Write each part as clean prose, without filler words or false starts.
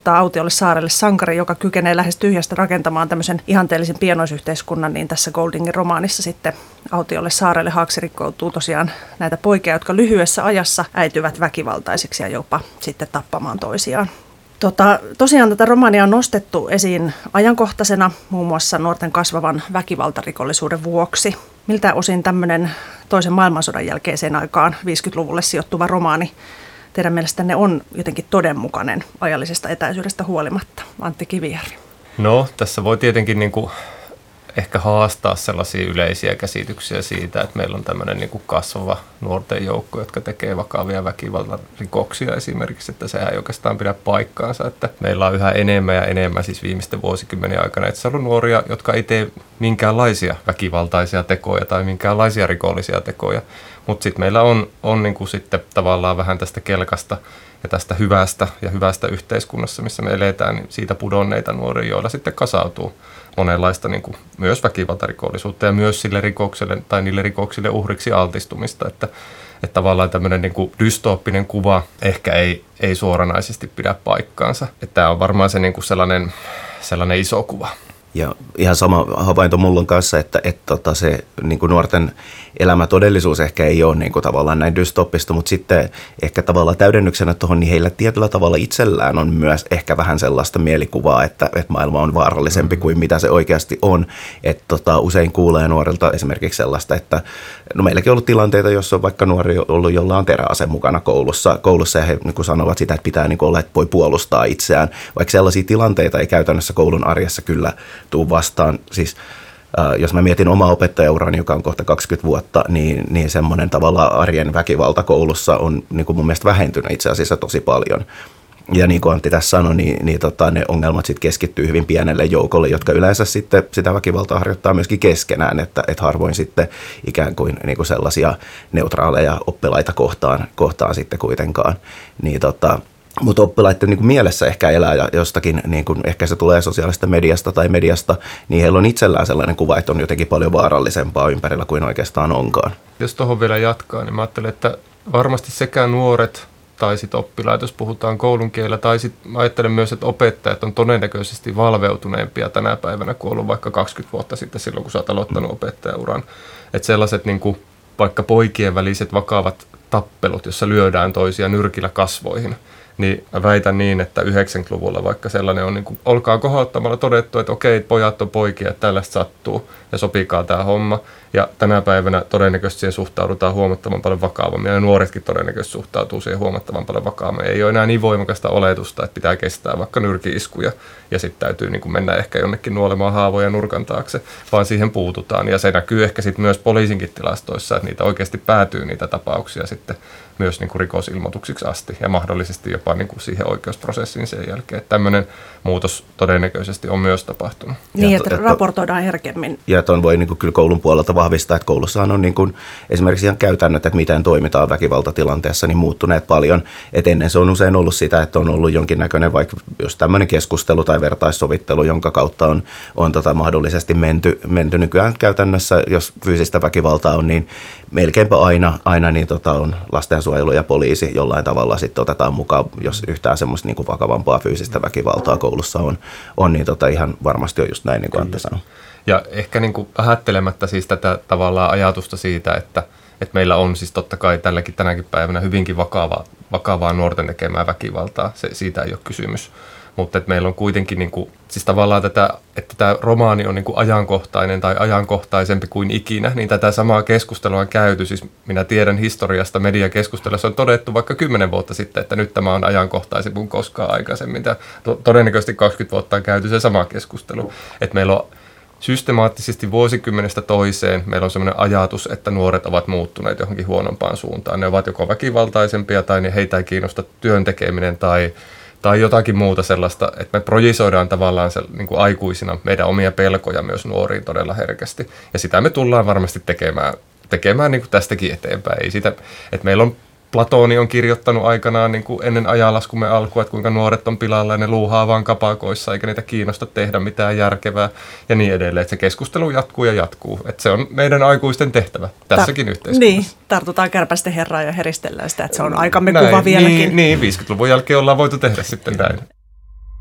Autiolle saarelle sankari, joka kykenee lähes tyhjästä rakentamaan tämmöisen ihanteellisen pienoisyhteiskunnan, niin tässä Goldingin romaanissa sitten Autiolle saarelle haaksi rikkoutuu tosiaan näitä poikia, jotka lyhyessä ajassa äityvät väkivaltaisiksi ja jopa sitten tappamaan toisiaan. Tosiaan tätä romaania on nostettu esiin ajankohtaisena muun muassa nuorten kasvavan väkivaltarikollisuuden vuoksi. Miltä osin tämmöinen toisen maailmansodan jälkeiseen aikaan 50-luvulle sijoittuva romaani teidän mielestänne on jotenkin todenmukainen ajallisesta etäisyydestä huolimatta? Antti Kivijärvi. No, tässä voi tietenkin ehkä haastaa sellaisia yleisiä käsityksiä siitä, että meillä on tämmöinen kasvava nuorten joukko, jotka tekee vakavia väkivaltarikoksia esimerkiksi, että sehän ei oikeastaan pidä paikkaansa, että meillä on yhä enemmän ja enemmän siis viimeisten vuosikymmenien aikana, että se on nuoria, jotka ei tee minkäänlaisia väkivaltaisia tekoja tai minkäänlaisia rikollisia tekoja, mutta sitten meillä on sitten tavallaan vähän tästä kelkasta ja tästä hyvästä yhteiskunnassa, missä me eletään, niin siitä pudonneita nuoria, joilla sitten kasautuu monenlaista myös väkivaltarikollisuutta ja myös sille rikokselle tai niille rikoksille uhriksi altistumista, että tavallaan tämmöinen dystooppinen kuva ehkä ei suoranaisesti pidä paikkaansa. Että tämä on varmaan se sellainen iso kuva. Ja ihan sama havainto mulla on kanssa, että se nuorten elämätodellisuus ehkä ei ole tavallaan näin dystoppista, mutta sitten ehkä tavallaan täydennyksenä tuohon, niin heillä tietyllä tavalla itsellään on myös ehkä vähän sellaista mielikuvaa, että maailma on vaarallisempi kuin mitä se oikeasti on. Että usein kuulee nuorilta esimerkiksi sellaista, että no meilläkin on ollut tilanteita, jossa on vaikka nuori ollut, jolla on teräase mukana koulussa ja he sanovat sitä, että pitää olla, että voi puolustaa itseään. Vaikka sellaisia tilanteita ei käytännössä koulun arjessa kyllä tuu vastaan. Siis jos mä mietin omaa opettajaurani, joka on kohta 20 vuotta, niin semmoinen tavallaan arjen väkivalta koulussa on mun mielestä vähentynyt itse asiassa tosi paljon. Ja niin kuin Antti tässä sanoi, niin ne ongelmat sitten keskittyy hyvin pienelle joukolle, jotka yleensä sitten sitä väkivaltaa harjoittaa myöskin keskenään, että harvoin sitten ikään kuin sellaisia neutraaleja oppilaita kohtaan sitten kuitenkaan. Mutta oppilaiden mielessä ehkä elää ja jostakin, ehkä se tulee sosiaalisesta mediasta, niin heillä on itsellään sellainen kuva, että on jotenkin paljon vaarallisempaa ympärillä kuin oikeastaan onkaan. Jos tuohon vielä jatkaa, niin mä ajattelen, että varmasti sekä nuoret tai sitten oppilaat, jos puhutaan koulun kielellä, tai sitten ajattelen myös, että opettajat on todennäköisesti valveutuneempia tänä päivänä kuin ollut vaikka 20 vuotta sitten silloin, kun sä oot aloittanut opettajauran. Että sellaiset vaikka poikien väliset vakavat tappelut, jossa lyödään toisia nyrkillä kasvoihin, niin mä väitän niin, että 90-luvulla vaikka sellainen on olkaa kohauttamalla todettu, että okei, pojat on poikia, että tällaista sattuu ja sopikaa tämä homma. Ja tänä päivänä todennäköisesti siihen suhtaudutaan huomattavan paljon vakavammin ja nuoretkin todennäköisesti suhtautuu siihen huomattavan paljon vakavammin. Ei ole enää niin voimakasta oletusta, että pitää kestää vaikka nyrki-iskuja ja sitten täytyy mennä ehkä jonnekin nuolemaan haavoja nurkan taakse, vaan siihen puututaan. Ja se näkyy ehkä sitten myös poliisinkin tilastoissa, että niitä oikeasti päätyy niitä tapauksia sitten myös rikosilmoituksiksi asti ja mahdollisesti jopa siihen oikeusprosessiin sen jälkeen. Että tämmöinen muutos todennäköisesti on myös tapahtunut. Niin, että raportoidaan herkemmin. Ja tuon voi kyllä koulun puolelta vahvistaa, että koulussahan on esimerkiksi ihan käytännöt, että miten toimitaan väkivaltatilanteessa, niin muuttuneet paljon. Et ennen se on usein ollut sitä, että on ollut jonkinnäköinen vaikka jos tämmöinen keskustelu tai vertaissovittelu, jonka kautta on mahdollisesti menty nykyään käytännössä, jos fyysistä väkivaltaa on, niin melkeinpä aina on lastensuojelu ja poliisi jollain tavalla sitten otetaan mukaan, jos yhtään semmoista vakavampaa fyysistä väkivaltaa koulussa on niin ihan varmasti on just näin, niin kuin Antti sanoi. Ja ehkä vähättelemättä siis tätä tavallaan ajatusta siitä, että meillä on siis totta kai tänäkin päivänä hyvinkin vakavaa nuorten tekemää väkivaltaa, siitä ei ole kysymys. Mutta että meillä on kuitenkin siis tavallaan että tämä romaani on ajankohtainen tai ajankohtaisempi kuin ikinä, niin tätä samaa keskustelua on käyty. Siis minä tiedän historiasta mediakeskustelussa on todettu vaikka 10 vuotta sitten, että nyt tämä on ajankohtaisempi kuin koskaan aikaisemmin. Todennäköisesti 20 vuotta on käyty se sama keskustelu. Että meillä on systemaattisesti vuosikymmenestä toiseen meillä on sellainen ajatus, että nuoret ovat muuttuneet johonkin huonompaan suuntaan. Ne ovat joko väkivaltaisempia tai heitä ei kiinnosta työn tekeminen tai jotakin muuta sellaista, että me projisoidaan tavallaan aikuisina meidän omia pelkoja myös nuoriin todella herkästi. Ja sitä me tullaan varmasti tekemään tästäkin eteenpäin. Ei sitä, että meillä on Platoni on kirjoittanut aikanaan ennen ajanlaskumme alkua, että kuinka nuoret on pilalla ja ne luuhaa vaan kapakoissa, eikä niitä kiinnosta tehdä mitään järkevää ja niin edelleen. Että se keskustelu jatkuu ja jatkuu. Että se on meidän aikuisten tehtävä tässäkin yhteiskunnassa. Niin, tartutaan kärpästen herraa ja heristellään sitä, että se on aikamme kuva vieläkin. Niin, 50-luvun jälkeen ollaan voitu tehdä sitten näin.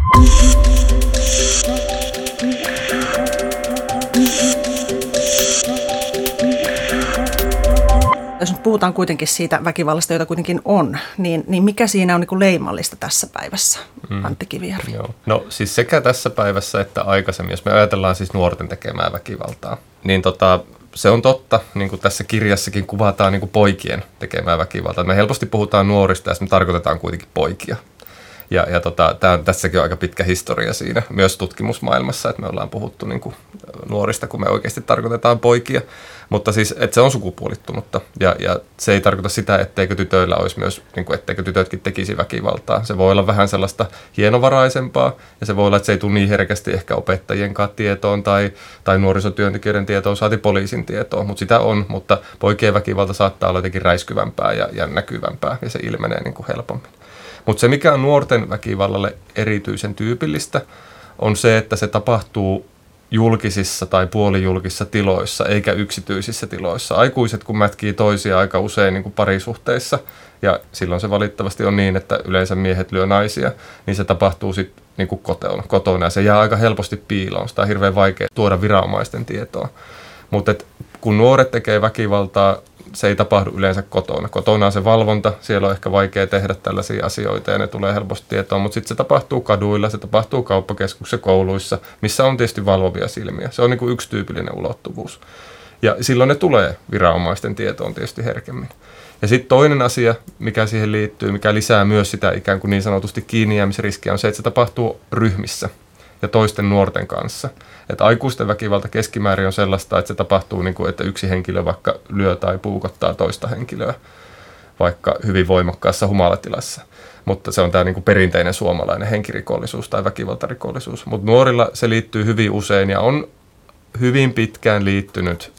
Jos nyt puhutaan kuitenkin siitä väkivallasta, jota kuitenkin on, niin mikä siinä on niin kuin leimallista tässä päivässä, Antti Kivijärvi? Joo. No siis sekä tässä päivässä että aikaisemmin, jos me ajatellaan siis nuorten tekemää väkivaltaa, niin se on totta, niin kuin tässä kirjassakin kuvataan niin kuin poikien tekemää väkivaltaa. Me helposti puhutaan nuorista ja me tarkoitetaan kuitenkin poikia. Ja tässäkin on aika pitkä historia siinä, myös tutkimusmaailmassa, että me ollaan puhuttu niin kuin nuorista, kun me oikeasti tarkoitetaan poikia. Mutta siis, että se on sukupuolittunutta ja se ei tarkoita sitä, etteikö tytöillä olisi myös, niin kuin, etteikö tytötkin tekisi väkivaltaa. Se voi olla vähän sellaista hienovaraisempaa ja se voi olla, että se ei tule niin herkästi ehkä opettajien kanssa tietoon tai nuorisotyöntekijöiden tietoon, saati poliisin tietoon. Mutta sitä on, mutta poikien väkivalta saattaa olla jotenkin räiskyvämpää ja näkyvämpää ja se ilmenee niin kuin helpommin. Mutta se, mikä on nuorten väkivallalle erityisen tyypillistä, on se, että se tapahtuu julkisissa tai puolijulkisissa tiloissa, eikä yksityisissä tiloissa. Aikuiset, kun mätkii toisia aika usein niin kuin parisuhteissa, ja silloin se valitettavasti on niin, että yleensä miehet lyö naisia, niin se tapahtuu sitten niin kuin kotona, ja se jää aika helposti piiloon. Sitä on hirveän vaikea tuoda viranomaisten tietoa. Mutta kun nuoret tekee väkivaltaa, se ei tapahdu yleensä kotona. Kotona on se valvonta, siellä on ehkä vaikea tehdä tällaisia asioita ja ne tulee helposti tietoon, mutta sitten se tapahtuu kaduilla, se tapahtuu kauppakeskuksissa, kouluissa, missä on tietysti valvovia silmiä. Se on niin kuin yksi tyypillinen ulottuvuus. Ja silloin ne tulee viranomaisten tietoon tietysti herkemmin. Ja sitten toinen asia, mikä siihen liittyy, mikä lisää myös sitä ikään kuin niin sanotusti kiinnijäämisriskiä, on se, että se tapahtuu ryhmissä ja toisten nuorten kanssa. Että aikuisten väkivalta keskimäärin on sellaista, että se tapahtuu niin kuin, että yksi henkilö vaikka lyö tai puukottaa toista henkilöä vaikka hyvin voimakkaassa humalatilassa. Mutta se on tämä niin kuin perinteinen suomalainen henkirikollisuus tai väkivaltarikollisuus. Mutta nuorilla se liittyy hyvin usein ja on hyvin pitkään liittynyt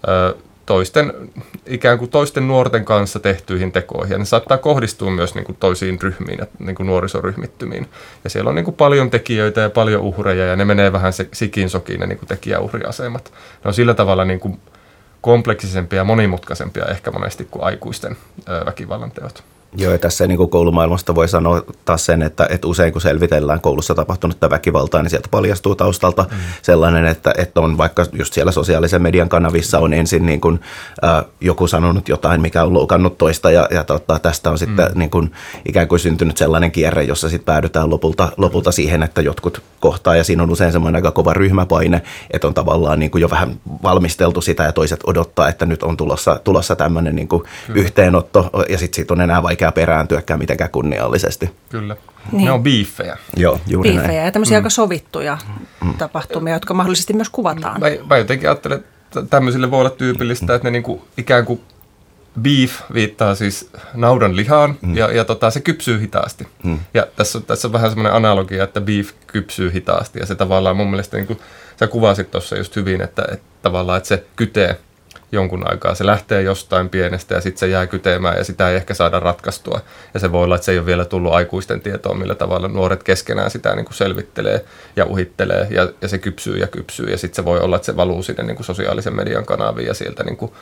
ikään kuin toisten nuorten kanssa tehtyihin tekoihin. Ja ne saattaa kohdistua myös niin kuin toisiin ryhmiin, niin kuin nuorisoryhmittymiin. Ja siellä on niin kuin paljon tekijöitä ja paljon uhreja, ja ne menee vähän sikin sokiin ne niin kuin tekijä-uhriasemat. Ne on sillä tavalla niin kuin kompleksisempia ja monimutkaisempia ehkä monesti kuin aikuisten väkivallan teot. Joo, ja tässä niin kuin koulumaailmasta voi sanoa taas sen, että usein kun selvitellään koulussa tapahtunutta väkivaltaa, niin sieltä paljastuu taustalta sellainen, että on vaikka just siellä sosiaalisen median kanavissa on ensin niin kuin, joku sanonut jotain, mikä on loukannut toista, ja tästä on sitten niin kuin, ikään kuin syntynyt sellainen kierre, jossa sitten päädytään lopulta siihen, että jotkut kohtaa, ja siinä on usein semmoinen aika kova ryhmäpaine, että on tavallaan niin kuin jo vähän valmisteltu sitä, ja toiset odottaa, että nyt on tulossa tämmöinen niin kuin yhteenotto, ja sitten siitä on enää vaikea perääntyäkään mitenkään kunniallisesti. Kyllä. Niin. Ne on biiffejä. Joo, juuri näin. Biiffejä ja tämmöisiä aika sovittuja tapahtumia, jotka mahdollisesti myös kuvataan. Mä jotenkin ajattelen, että tämmöisille voi olla tyypillistä, että ne niinku ikään kuin beef viittaa siis naudan lihaan ja se kypsyy hitaasti. Ja tässä on vähän semmoinen analogia, että beef kypsyy hitaasti ja se tavallaan mun mielestä, niin kuin sä kuvasit tuossa just hyvin, että tavallaan että se kytee jonkun aikaa. Se lähtee jostain pienestä ja sitten se jää kyteemään ja sitä ei ehkä saada ratkaistua. Ja se voi olla, että se ei ole vielä tullut aikuisten tietoon, millä tavalla nuoret keskenään sitä niin kuin selvittelee ja uhittelee ja se kypsyy ja sitten se voi olla, että se valuu sinne niin kuin sosiaalisen median kanaviin ja sieltä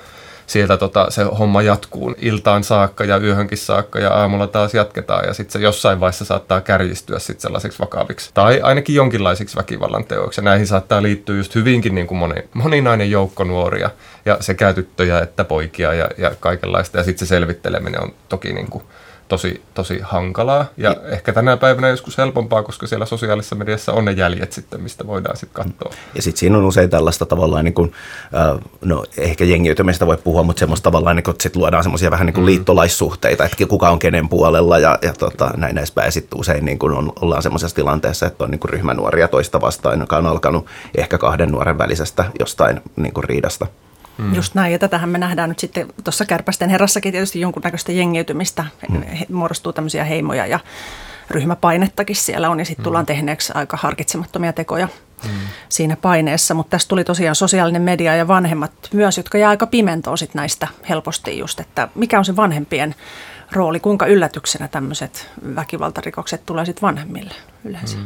se homma jatkuu iltaan saakka ja yöhönkin saakka ja aamulla taas jatketaan ja sitten se jossain vaiheessa saattaa kärjistyä sitten sellaisiksi vakaviksi tai ainakin jonkinlaisiksi väkivallan teoiksi. Ja näihin saattaa liittyä just hyvinkin niin kuin moninainen joukko nuoria ja sekä tyttöjä että poikia ja kaikenlaista ja sitten se selvitteleminen on toki niin kuin tosi hankalaa ja ehkä tänä päivänä joskus helpompaa, koska siellä sosiaalisessa mediassa on ne jäljet sitten, mistä voidaan sitten katsoa. Ja sitten siinä on usein tällaista tavallaan, niin kuin, no ehkä jengiytymistä voi puhua, mutta semmoista tavallaan, niin kuin, että sitten luodaan semmoisia vähän niin kuin liittolaissuhteita, että kuka on kenen puolella ja näin edespäin. Ja sitten usein niin kuin ollaan semmoisessa tilanteessa, että on niin kuin ryhmänuoria toista vastaan, joka on alkanut ehkä kahden nuoren välisestä jostain niin kuin riidasta. Just näin, ja tätähän me nähdään nyt sitten tuossa Kärpästen herrassakin tietysti jonkunnäköistä jengiytymistä. Muodostuu tämmöisiä heimoja ja ryhmäpainettakin siellä on, ja sitten tullaan tehneeksi aika harkitsemattomia tekoja siinä paineessa. Mutta tässä tuli tosiaan sosiaalinen media ja vanhemmat myös, jotka jää aika pimentoon sit näistä helposti just, että mikä on se vanhempien rooli, kuinka yllätyksenä tämmöiset väkivaltarikokset tulee sitten vanhemmille yleensä.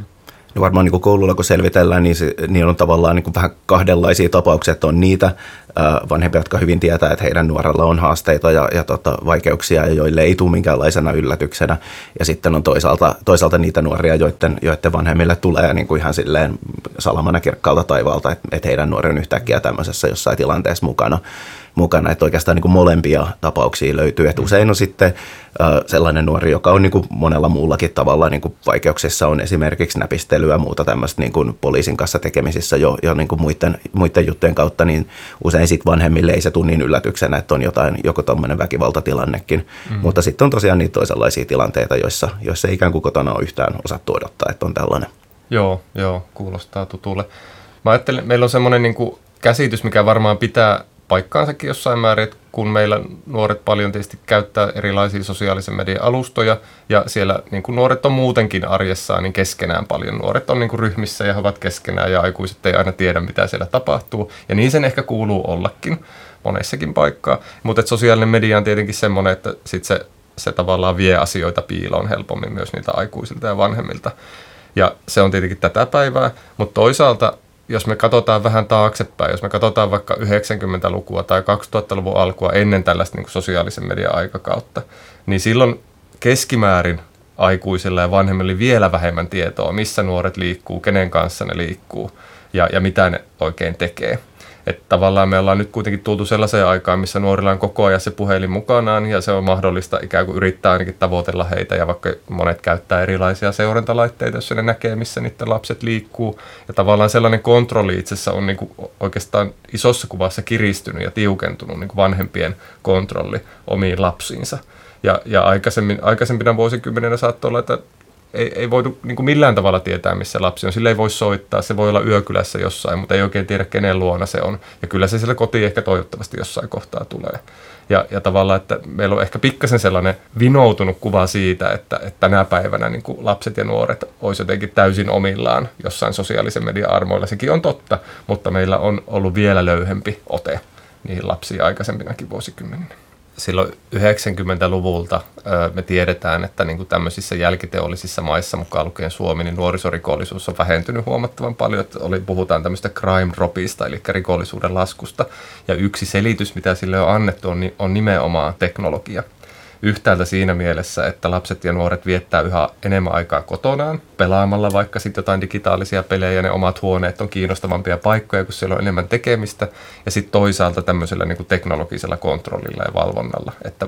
No varmaan niin kuin koululla kun selvitellään, niin on tavallaan niin kuin vähän kahdenlaisia tapauksia, että on niitä vanhempia, jotka hyvin tietää, että heidän nuorella on haasteita ja vaikeuksia ja joille ei tule minkäänlaisena yllätyksenä. Ja sitten on toisaalta niitä nuoria, joiden vanhemmille tulee niin kuin ihan silleen salamana kirkkaalta taivaalta, että heidän nuori on yhtäkkiä tämmöisessä jossain tilanteessa mukana, että oikeastaan niin kuin molempia tapauksia löytyy. Että usein on sitten sellainen nuori, joka on niin kuin monella muullakin tavalla niin kuin vaikeuksissa, on esimerkiksi näpistelyä ja muuta tämmöistä niin kuin poliisin kanssa tekemisissä jo niin kuin muiden juttujen kautta, niin usein sitten vanhemmille ei se tule niin yllätyksenä, että on joku tommoinen väkivaltatilannekin. Mutta sitten on tosiaan niitä toisenlaisia tilanteita, joissa ei ikään kuin kotona ole yhtään osattu odottaa, että on tällainen. Joo, kuulostaa tutulle. Mä ajattelen, meillä on semmoinen niin kuin käsitys, mikä varmaan pitää paikkaansakin jossain määrin, että kun meillä nuoret paljon tietysti käyttää erilaisia sosiaalisen median alustoja ja siellä niin kuin nuoret on muutenkin arjessaan niin keskenään paljon. Nuoret on niin kuin ryhmissä ja he ovat keskenään ja aikuiset ei aina tiedä, mitä siellä tapahtuu. Ja niin sen ehkä kuuluu ollakin monessakin paikkaa. Mutta sosiaalinen media on tietenkin semmoinen, että sit se tavallaan vie asioita piiloon helpommin myös niiltä aikuisilta ja vanhemmilta. Ja se on tietenkin tätä päivää, mutta toisaalta jos me katsotaan vähän taaksepäin, jos me katsotaan vaikka 90-lukua tai 2000-luvun alkua ennen tällaista niin kuin sosiaalisen median aikakautta, niin silloin keskimäärin aikuisilla ja vanhemmilla oli vielä vähemmän tietoa, missä nuoret liikkuu, kenen kanssa ne liikkuu ja mitä ne oikein tekee. Että tavallaan me ollaan nyt kuitenkin tultu sellaiseen aikaan, missä nuorilla on koko ajan se puhelin mukanaan ja se on mahdollista ikään kuin yrittää ainakin tavoitella heitä ja vaikka monet käyttää erilaisia seurantalaitteita, jos ne näkee, missä niiden lapset liikkuu. Ja tavallaan sellainen kontrolli itsessä on niin kuin oikeastaan isossa kuvassa kiristynyt ja tiukentunut niin kuin vanhempien kontrolli omiin lapsiinsa. Ja aikaisempina vuosikymmeninä saattoi olla, että ei voidu niin kuin millään tavalla tietää, missä lapsi on. Sille ei voi soittaa, se voi olla yökylässä jossain, mutta ei oikein tiedä, kenen luona se on. Ja kyllä se siellä kotiin ehkä toivottavasti jossain kohtaa tulee. Ja tavallaan, että meillä on ehkä pikkasen sellainen vinoutunut kuva siitä, että tänä päivänä niin kuin lapset ja nuoret olisi jotenkin täysin omillaan jossain sosiaalisen median armoilla. Sekin on totta, mutta meillä on ollut vielä löyhempi ote niihin lapsiin aikaisempinakin vuosikymmeninä. Silloin 90-luvulta me tiedetään, että niin kuin tämmöisissä jälkiteollisissa maissa, mukaan lukien Suomi, niin nuorisorikollisuus on vähentynyt huomattavan paljon. Puhutaan tämmöistä crime dropista, eli rikollisuuden laskusta. Ja yksi selitys, mitä sille on annettu, on nimenomaan teknologia. Yhtäältä siinä mielessä, että lapset ja nuoret viettää yhä enemmän aikaa kotonaan, pelaamalla vaikka sitten jotain digitaalisia pelejä, ne omat huoneet on kiinnostavampia paikkoja, kun siellä on enemmän tekemistä, ja sitten toisaalta tämmöisellä niin kuin teknologisella kontrollilla ja valvonnalla, että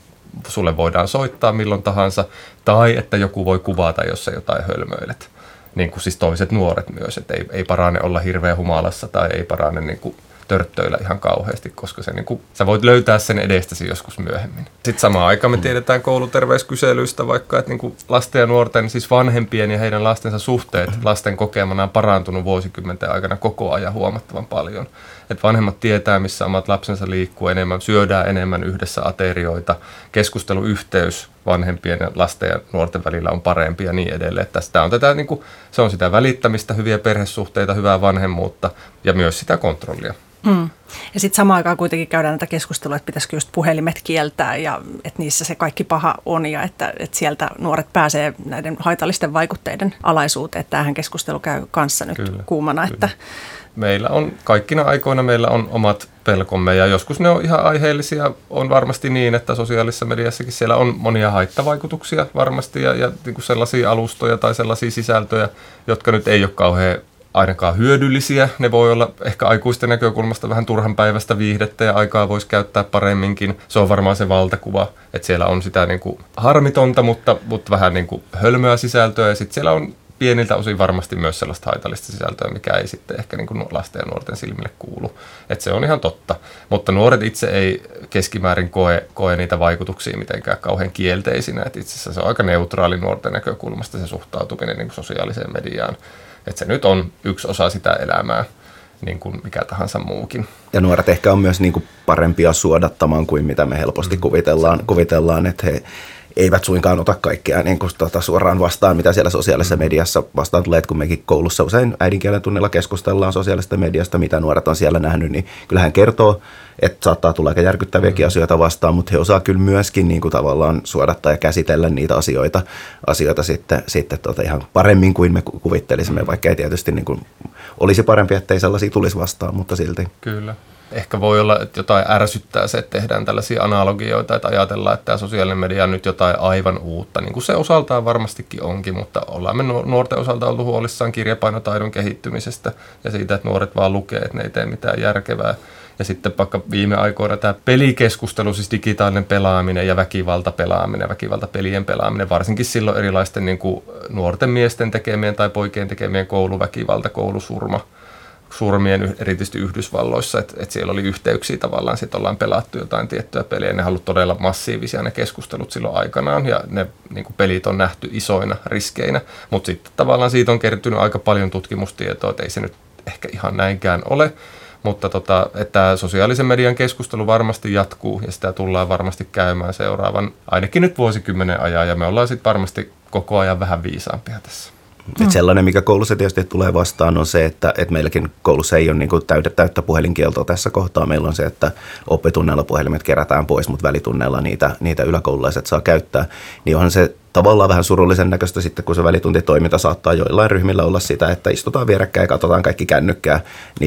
sulle voidaan soittaa milloin tahansa, tai että joku voi kuvata, jos sä jotain hölmöilet. Niin kuin siis toiset nuoret myös, että ei parane olla hirveän humalassa tai ei parane niin kuin törttöillä ihan kauheasti, koska se, niin kuin, sä voit löytää sen edestäsi joskus myöhemmin. Sitten samaan aikaan me tiedetään kouluterveyskyselyistä vaikka, että niin kuin lasten ja nuorten, siis vanhempien ja heidän lastensa suhteet lasten kokemana on parantunut vuosikymmenten aikana koko ajan huomattavan paljon. Että vanhemmat tietää, missä omat lapsensa liikkuu enemmän, syödään enemmän yhdessä aterioita, keskusteluyhteys vanhempien ja lasten ja nuorten välillä on parempi ja niin edelleen. Että on tätä, niin kuin, se on sitä välittämistä, hyviä perhesuhteita, hyvää vanhemmuutta ja myös sitä kontrollia. Ja sitten samaan aikaan kuitenkin käydään näitä keskustelua, että pitäisikö just puhelimet kieltää ja että niissä se kaikki paha on ja että sieltä nuoret pääsee näiden haitallisten vaikutteiden alaisuuteen. Että tämähän keskustelu käy kanssa nyt kuumana. Että meillä on, kaikkina aikoina meillä on omat pelkomme ja joskus ne on ihan aiheellisia. On varmasti niin, että sosiaalisessa mediassakin siellä on monia haittavaikutuksia varmasti ja niin kuin sellaisia alustoja tai sellaisia sisältöjä, jotka nyt ei ole kauhean ainakaan hyödyllisiä. Ne voi olla ehkä aikuisten näkökulmasta vähän turhanpäiväistä viihdettä ja aikaa voisi käyttää paremminkin. Se on varmaan se valtakuva, että siellä on sitä niin kuin harmitonta, mutta vähän niin kuin hölmöä sisältöä ja sitten siellä on pieniltä osin varmasti myös sellaista haitallista sisältöä, mikä ei sitten ehkä niin kuin lasten ja nuorten silmille kuulu. Että se on ihan totta. Mutta nuoret itse ei keskimäärin koe niitä vaikutuksia mitenkään kauhean kielteisinä. Et itse asiassa se on aika neutraali nuorten näkökulmasta se suhtautuminen niin kuin sosiaaliseen mediaan. Että se nyt on yksi osa sitä elämää, niin kuin mikä tahansa muukin. Ja nuoret ehkä on myös niin kuin parempia suodattamaan kuin mitä me helposti kuvitellaan, että he eivät suinkaan ota kaikkea niin kuin, suoraan vastaan, mitä siellä sosiaalisessa mediassa vastaan tulee, että kun mekin koulussa usein äidinkielen tunnilla keskustellaan sosiaalisesta mediasta, mitä nuoret on siellä nähnyt, niin kyllähän kertoo, että saattaa tulla aika järkyttäviäkin asioita vastaan, mutta he osaa kyllä myöskin niin kuin tavallaan suodattaa ja käsitellä niitä asioita sitten ihan paremmin kuin me kuvittelisimme, vaikka ei tietysti niin kuin olisi parempi, ettei sellaisia tulisi vastaan, mutta silti. Kyllä. Ehkä voi olla, että jotain ärsyttää se, että tehdään tällaisia analogioita, että ajatellaan, että tämä sosiaalinen media on nyt jotain aivan uutta, niin kuin se osaltaan varmastikin onkin, mutta ollaan me nuorten osalta oltu huolissaan kirjapainotaidon kehittymisestä ja siitä, että nuoret vaan lukee, että ne ei tee mitään järkevää. Ja sitten vaikka viime aikoina tämä pelikeskustelu, siis digitaalinen pelaaminen ja väkivaltapelien pelaaminen, varsinkin silloin erilaisten niin kuin nuorten miesten tekemien tai poikien tekemien kouluväkivalta, koulusurmien erityisesti Yhdysvalloissa, että siellä oli yhteyksiä tavallaan, sitten ollaan pelattu jotain tiettyä peliä, ne on ollut todella massiivisia ne keskustelut silloin aikanaan, ja ne niin kuin pelit on nähty isoina riskeinä, mutta sitten tavallaan siitä on kertynyt aika paljon tutkimustietoa, että ei se nyt ehkä ihan näinkään ole, mutta että sosiaalisen median keskustelu varmasti jatkuu, ja sitä tullaan varmasti käymään seuraavan ainakin nyt vuosikymmenen ajan, ja me ollaan sitten varmasti koko ajan vähän viisaampia tässä. Et sellainen, mikä koulussa tietysti tulee vastaan, on se, että meilläkin koulussa ei ole niin kuin täyttä puhelinkieltoa tässä kohtaa. Meillä on se, että oppitunneilla puhelimet kerätään pois, mutta välitunneilla niitä yläkoululaiset saa käyttää. Niin onhan se tavallaan vähän surullisen näköistä sitten, kun se välituntitoiminta saattaa joillain ryhmillä olla sitä, että istutaan vierekkäin ja katsotaan kaikki kännykkää,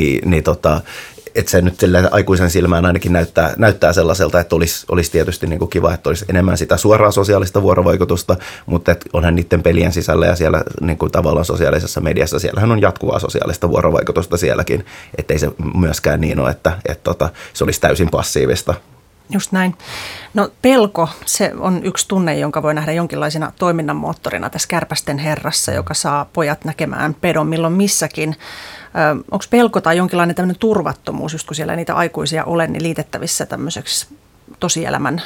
että se nyt aikuisen silmään ainakin näyttää sellaiselta, että olisi tietysti niin kuin kiva, että olisi enemmän sitä suoraa sosiaalista vuorovaikutusta, mutta onhan niiden pelien sisällä ja siellä niin kuin tavallaan sosiaalisessa mediassa, siellähän on jatkuvaa sosiaalista vuorovaikutusta sielläkin, ettei se myöskään niin ole, että se olisi täysin passiivista. Just näin. No pelko, se on yksi tunne, jonka voi nähdä jonkinlaisena toiminnan moottorina tässä Kärpästen herrassa, joka saa pojat näkemään pedon milloin missäkin. Onko pelko tai jonkinlainen tämmöinen turvattomuus, just kun siellä niitä aikuisia ole, niin liitettävissä tämmöiseksi tosielämän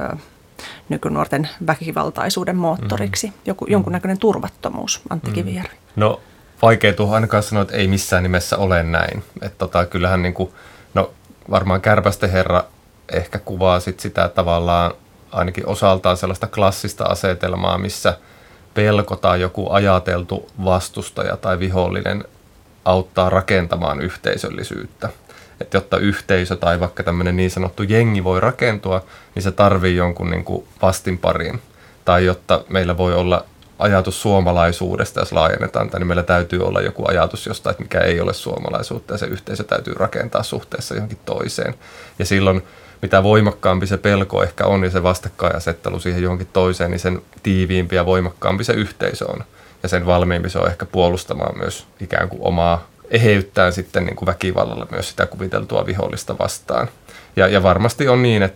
nykynuorten väkivaltaisuuden moottoriksi? Jonkunnäköinen turvattomuus, Antti Kivijärvi. No vaikea tuohon ainakaan sanoa, että ei missään nimessä ole näin. Että kyllähän niin kuin, varmaan Kärpästen herra ehkä kuvaa sitä tavallaan ainakin osaltaan sellaista klassista asetelmaa, missä pelko tai joku ajateltu vastustaja tai vihollinen auttaa rakentamaan yhteisöllisyyttä. Että jotta yhteisö tai vaikka tämmöinen niin sanottu jengi voi rakentua, niin se tarvii jonkun niin kuin vastinparin. Tai jotta meillä voi olla ajatus suomalaisuudesta, jos laajennetaan, niin meillä täytyy olla joku ajatus jostain, että mikä ei ole suomalaisuutta, ja se yhteisö täytyy rakentaa suhteessa johonkin toiseen. Ja silloin mitä voimakkaampi se pelko ehkä on ja se vastakkainasettelu siihen johonkin toiseen, niin sen tiiviimpi ja voimakkaampi se yhteisö on. Ja sen valmiimpi se on ehkä puolustamaan myös ikään kuin omaa eheyttään sitten niin kuin väkivallalla myös sitä kuviteltua vihollista vastaan. Ja varmasti on niin,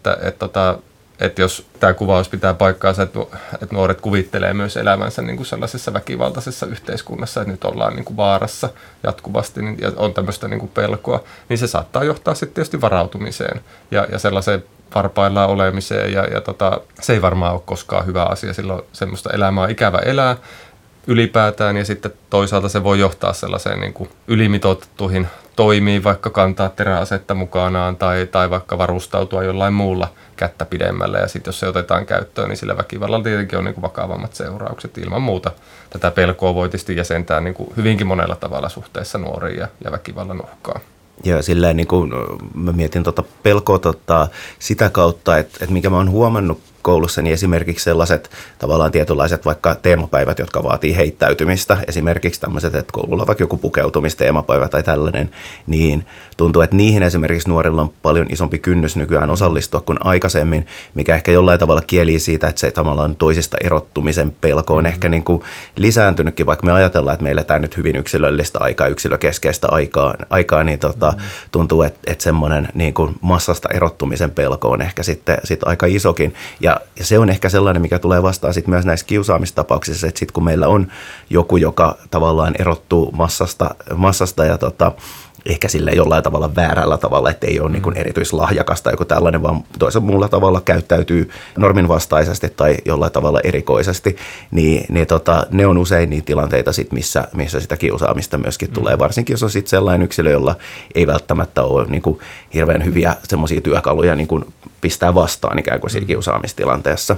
että jos tämä kuvaus pitää paikkaansa, että nuoret kuvittelee myös elämänsä niin kuin sellaisessa väkivaltaisessa yhteiskunnassa, että nyt ollaan niin kuin vaarassa jatkuvasti ja on tämmöistä niin kuin pelkoa, niin se saattaa johtaa sitten tietysti varautumiseen ja sellaiseen varpaillaan olemiseen ja se ei varmaan ole koskaan hyvä asia, silloin semmoista elämää on ikävä elää ylipäätään ja sitten toisaalta se voi johtaa sellaiseen niin kuin ylimitoitettuihin toimiin, vaikka kantaa teräasetta mukanaan tai vaikka varustautua jollain muulla kättä pidemmälle ja sitten jos se otetaan käyttöön, niin sillä väkivallalla tietenkin on niin kuin vakavammat seuraukset. Ilman muuta tätä pelkoa voi tietysti jäsentää niin kuin hyvinkin monella tavalla suhteessa nuoriin ja väkivallan uhkaan. Ja silleen niin kuin mä mietin pelkoa sitä kautta, että mikä mä oon huomannut koulussa, niin esimerkiksi sellaiset tavallaan tietynlaiset vaikka teemapäivät, jotka vaatii heittäytymistä, esimerkiksi tämmöiset, että koululla vaikka joku pukeutumisteemapäivä tai tällainen, niin tuntuu, että niihin esimerkiksi nuorilla on paljon isompi kynnys nykyään osallistua kuin aikaisemmin, mikä ehkä jollain tavalla kielii siitä, että se tavallaan toisista erottumisen pelko on ehkä niin kuin lisääntynytkin, vaikka me ajatellaan, että meillä tämä nyt hyvin yksilöllistä aikaa, yksilökeskeistä aikaa niin tuntuu, että semmoinen niin kuin massasta erottumisen pelko on ehkä sitten aika isokin. Ja se on ehkä sellainen, mikä tulee vastaan sit myös näissä kiusaamistapauksissa, että sitten kun meillä on joku, joka tavallaan erottuu massasta ja ehkä sille jollain tavalla väärällä tavalla, että ei ole niin kuin erityislahjakasta tai joku tällainen, vaan toisella muulla tavalla käyttäytyy norminvastaisesti tai jollain tavalla erikoisesti, niin ne on usein niitä tilanteita, missä sitä kiusaamista myöskin tulee, varsinkin jos on sitten sellainen yksilö, jolla ei välttämättä ole niin kuin hirveän hyviä semmoisia työkaluja niin kuin pistää vastaan ikään kuin siinä kiusaamistilanteessa.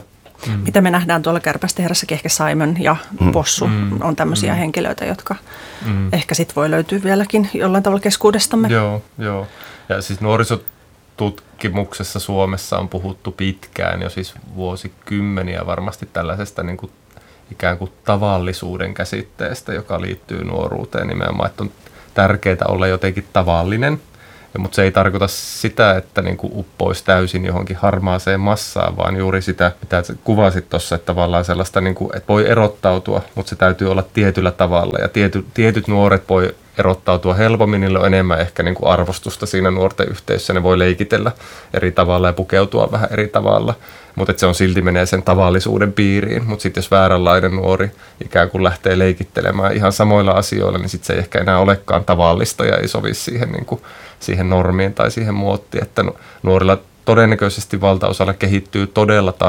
Mitä me nähdään tuolla Kärpästen-herrassakin, ehkä Simon ja Possu on tämmöisiä henkilöitä, jotka ehkä sitten voi löytyä vieläkin jollain tavalla keskuudestamme. Joo. Ja siis nuorisotutkimuksessa Suomessa on puhuttu pitkään, jo siis vuosikymmeniä varmasti tällaisesta niin kuin ikään kuin tavallisuuden käsitteestä, joka liittyy nuoruuteen nimenomaan, että on tärkeää olla jotenkin tavallinen. Mutta se ei tarkoita sitä, että niinku uppoisi täysin johonkin harmaaseen massaan, vaan juuri sitä, mitä kuvasit tuossa, että tavallaan sellaista, niinku, että voi erottautua, mutta se täytyy olla tietyllä tavalla. Ja tietyt nuoret voi erottautua helpommin, niillä on enemmän ehkä niinku arvostusta siinä nuorten yhteisössä, ne voi leikitellä eri tavalla ja pukeutua vähän eri tavalla. Mutta se on silti menee sen tavallisuuden piiriin. Mutta sitten jos vääränlainen nuori ikään kuin lähtee leikittelemään ihan samoilla asioilla, niin sitten se ei ehkä enää olekaan tavallista ja ei sovi siihen, niin kuin, siihen normiin tai siihen muottiin. Että nuorilla todennäköisesti valtaosalla kehittyy todella